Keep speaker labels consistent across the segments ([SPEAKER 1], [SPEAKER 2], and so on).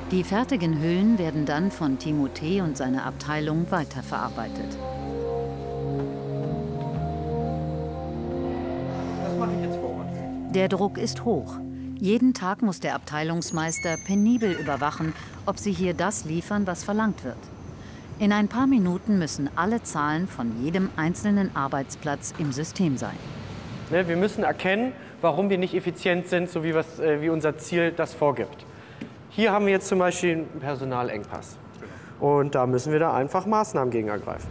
[SPEAKER 1] Die fertigen Hüllen werden dann von Timothée und seiner Abteilung weiterverarbeitet.
[SPEAKER 2] Das mache ich jetzt vor Ort.
[SPEAKER 1] Der Druck ist hoch. Jeden Tag muss der Abteilungsmeister penibel überwachen, ob sie hier das liefern, was verlangt wird. In ein paar Minuten müssen alle Zahlen von jedem einzelnen Arbeitsplatz im System sein.
[SPEAKER 2] Wir müssen erkennen, warum wir nicht effizient sind, so wie unser Ziel das vorgibt. Hier haben wir jetzt zum Beispiel einen Personalengpass. Und da müssen wir da einfach Maßnahmen gegen ergreifen.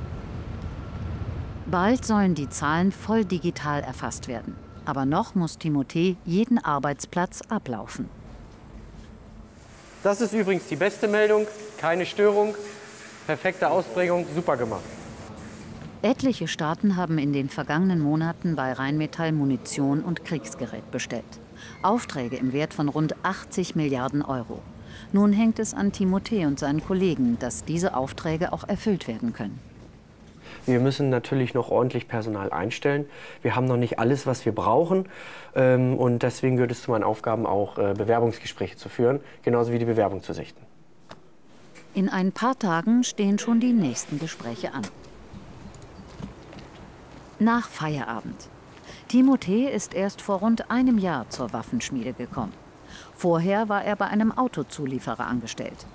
[SPEAKER 1] Bald sollen die Zahlen voll digital erfasst werden. Aber noch muss Timothée jeden Arbeitsplatz ablaufen.
[SPEAKER 2] Das ist übrigens die beste Meldung. Keine Störung, perfekte Ausprägung, super gemacht.
[SPEAKER 1] Etliche Staaten haben in den vergangenen Monaten bei Rheinmetall Munition und Kriegsgerät bestellt. Aufträge im Wert von rund 80 Milliarden Euro. Nun hängt es an Timothée und seinen Kollegen, dass diese Aufträge auch erfüllt werden können.
[SPEAKER 2] Wir müssen natürlich noch ordentlich Personal einstellen. Wir haben noch nicht alles, was wir brauchen. Und deswegen gehört es zu meinen Aufgaben auch, Bewerbungsgespräche zu führen, genauso wie die Bewerbung zu sichten.
[SPEAKER 1] In ein paar Tagen stehen schon die nächsten Gespräche an. Nach Feierabend. Timothée ist erst vor rund einem Jahr zur Waffenschmiede gekommen. Vorher war er bei einem Autozulieferer angestellt.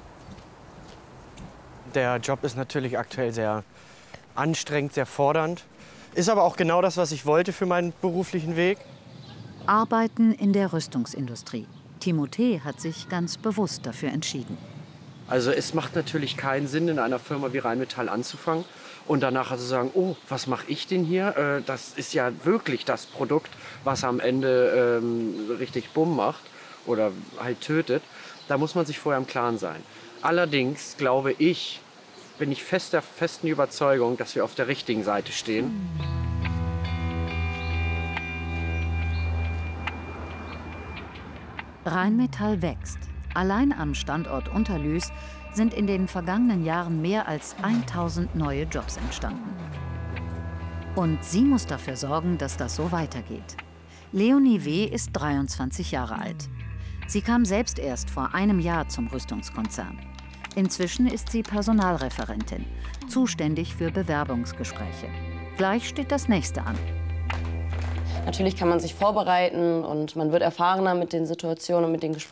[SPEAKER 2] Der Job ist natürlich aktuell sehr anstrengend, sehr fordernd. Ist aber auch genau das, was ich wollte für meinen beruflichen Weg.
[SPEAKER 1] Arbeiten in der Rüstungsindustrie. Timothée hat sich ganz bewusst dafür entschieden.
[SPEAKER 2] Also es macht natürlich keinen Sinn, in einer Firma wie Rheinmetall anzufangen und danach also sagen, oh, was mache ich denn hier? Das ist ja wirklich das Produkt, was am Ende richtig Bumm macht oder halt tötet. Da muss man sich vorher im Klaren sein. Allerdings glaube ich, bin ich der festen Überzeugung, dass wir auf der richtigen Seite stehen.
[SPEAKER 1] Rheinmetall wächst. Allein am Standort Unterlüß sind in den vergangenen Jahren mehr als 1000 neue Jobs entstanden. Und sie muss dafür sorgen, dass das so weitergeht. Leonie W. ist 23 Jahre alt. Sie kam selbst erst vor einem Jahr zum Rüstungskonzern. Inzwischen ist sie Personalreferentin, zuständig für Bewerbungsgespräche. Gleich steht das nächste an.
[SPEAKER 3] Natürlich kann man sich vorbereiten und man wird erfahrener mit den Situationen und mit den Gesprächen.